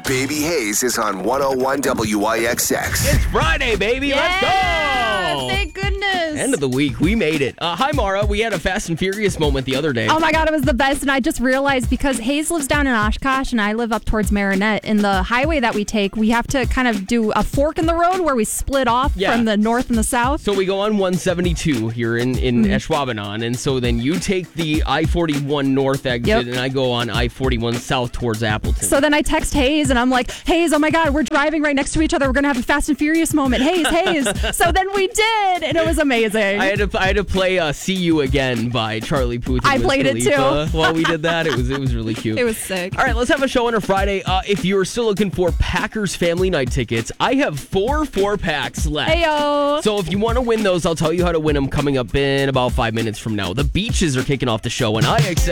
Baby Hayes is on 101 WIXX. It's Friday, baby. Let's go. Thank goodness. End of the week. We made it. Hi, Mara. We had a Fast and Furious moment the other day. Oh my God, it was the best. And I just realized because Hayes lives down in Oshkosh and I live up towards Marinette, in the highway that we take, we have to kind of do a fork in the road where we split off from the north and the south. So we go on 172 here in Ashwaubenon. And so then you take the I-41 north exit and I go on I-41 south towards Appleton. So then I text Hayes and I'm like, Hayes, oh my God, we're driving right next to each other. We're going to have a Fast and Furious moment. Hayes. So then we did, and it was amazing. I had to play "See You Again" by Charlie Puth. I played it too. While we did that, it was really cute. It was sick. All right, let's have a show on a Friday. If you're still looking for Packers Family Night tickets, I have 4 packs left. Heyo. So if you want to win those, I'll tell you how to win them coming up in about 5 minutes from now. The Beaches are kicking off the show on IXX.